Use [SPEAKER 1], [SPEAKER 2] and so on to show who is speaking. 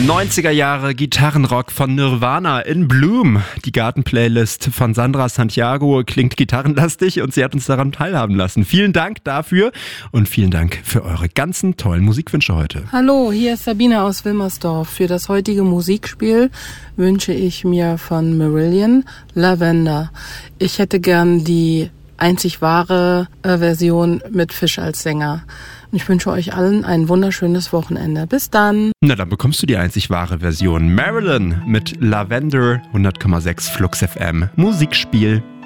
[SPEAKER 1] 90er Jahre Gitarrenrock von Nirvana in Bloom. Die Garten-Playlist von Sandra Santiago klingt gitarrenlastig und sie hat uns daran teilhaben lassen. Vielen Dank dafür und vielen Dank für eure ganzen tollen Musikwünsche heute.
[SPEAKER 2] Hallo, hier ist Sabine aus Wilmersdorf. Für das heutige Musikspiel wünsche ich mir von Marillion Lavender. Ich hätte gern die einzig wahre Version mit Fisch als Sänger. Und ich wünsche euch allen ein wunderschönes Wochenende. Bis dann.
[SPEAKER 1] Na, dann bekommst du die einzig wahre Version. Marilyn mit Lavender, 100,6 Flux FM. Musikspiel.